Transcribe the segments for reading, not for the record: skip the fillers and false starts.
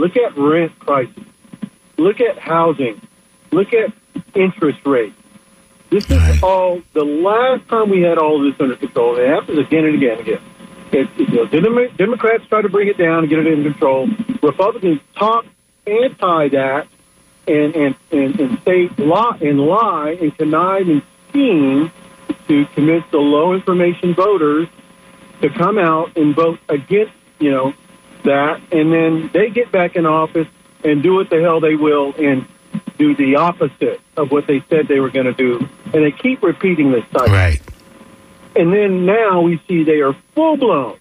Look at rent prices. Look at housing. Look at interest rates. This is all, the last time we had all of this under control, and it happens again and again and again. Democrats try to bring it down and get it in control. Republicans talk anti that and say lie and connive and scheme to convince the low information voters to come out and vote against, that, and then they get back in office and do what the hell they will and do the opposite of what they said they were going to do. And they keep repeating this cycle. Right. And then now we see they are full-blown,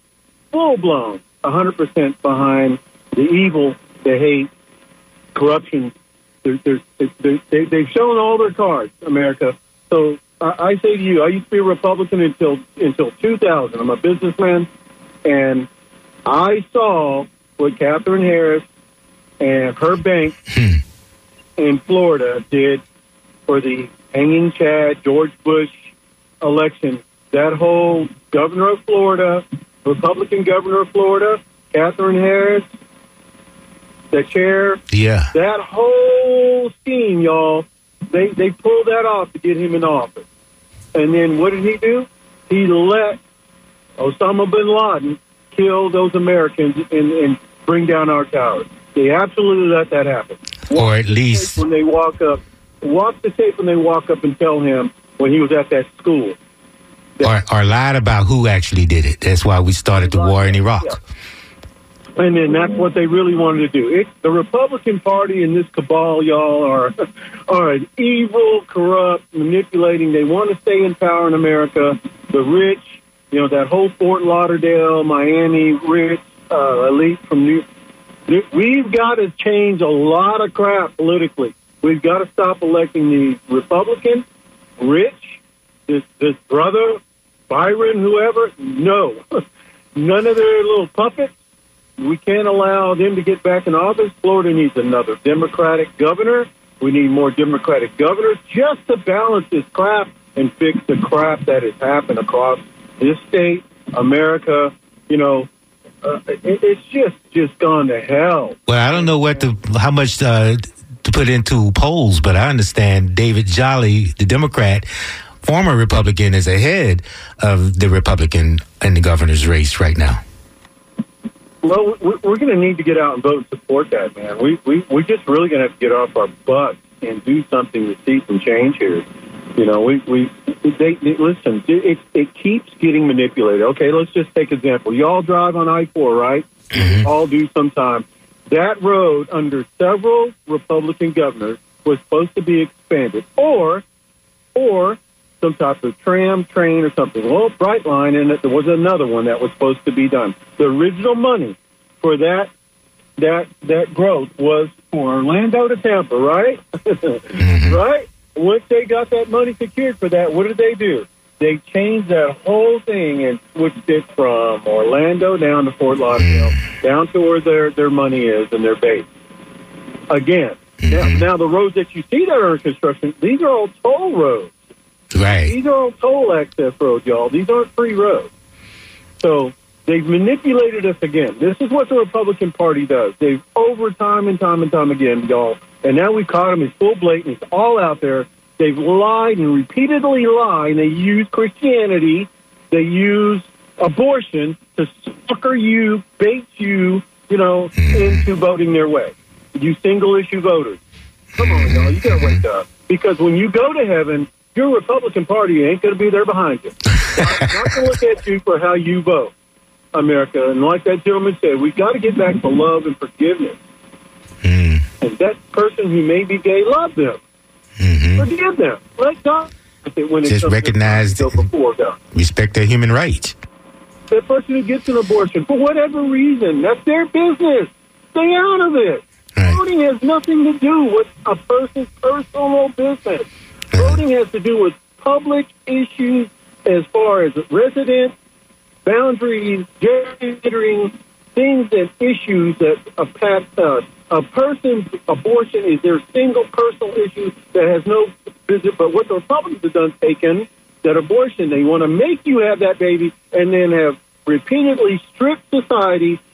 100% behind the evil, the hate, corruption. They've shown all their cards, America. So I say to you, I used to be a Republican until 2000. I'm a businessman, and I saw what Katherine Harris and her bank in Florida did for the hanging Chad, George Bush election. That whole governor of Florida, Republican governor of Florida, Katherine Harris, the chair. Yeah. That whole scheme, y'all, they pulled that off to get him in office. And then what did he do? He let Osama bin Laden kill those Americans and bring down our towers. They absolutely let that happen. Or at least when they walk the tape when they walk up and tell him when he was at that school. Or lied about who actually did it. That's why we started the war in Iraq. Yeah. And then that's what they really wanted to do. The Republican Party and this cabal, y'all, are an evil, corrupt, manipulating. They want to stay in power in America. The rich, that whole Fort Lauderdale, Miami, rich elite from New. We've got to change a lot of crap politically. We've got to stop electing the Republican, rich, this brother, Byron, whoever. No. None of their little puppets. We can't allow them to get back in office. Florida needs another Democratic governor. We need more Democratic governors just to balance this crap and fix the crap that has happened across this state, America. It's just gone to hell. Well, I don't know how much to put into polls, but I understand David Jolly, the Democrat, former Republican, is ahead of the Republican in the governor's race right now. Well, we're going to need to get out and vote and support that, man. We're just really going to have to get off our butts and do something to see some change here. Listen, it keeps getting manipulated. Okay, let's just take example. Y'all drive on I-4, right? Mm-hmm. All do sometime. That road under several Republican governors was supposed to be expanded, or some type of tram, train, or something. Well, Brightline, and there was another one that was supposed to be done. The original money for that growth was for Orlando to Tampa, right? Mm-hmm. Right? Once they got that money secured for that, what did they do? They changed that whole thing and switched it from Orlando down to Fort Lauderdale, down to where their money is and their base. Again, now the roads that you see that are in construction, these are all toll roads. Right. These are all toll access roads, y'all. These aren't free roads. So they've manipulated us again. This is what the Republican Party does. They've over time and time again, y'all. And now we caught them. It's full blatant. It's all out there. They've lied and repeatedly lied. And they use Christianity. They use abortion to sucker you, bait you, into voting their way. You single-issue voters. Come on, y'all. You got to wake up. Because when you go to heaven, your Republican Party ain't going to be there behind you. Not to look at you for how you vote, America. And like that gentleman said, we've got to get back to love and forgiveness. And that person who may be gay, love them. Forgive them. Let God. When just recognize, respect their human rights. That person who gets an abortion, for whatever reason, that's their business. Stay out of it. Right. Voting has nothing to do with a person's personal business. Voting has to do with public issues as far as residents, boundaries, gerrymandering, things and issues that a person's abortion is their single personal issue that has no business. But what the Republicans have done, taken that abortion, they want to make you have that baby and then have repeatedly stripped society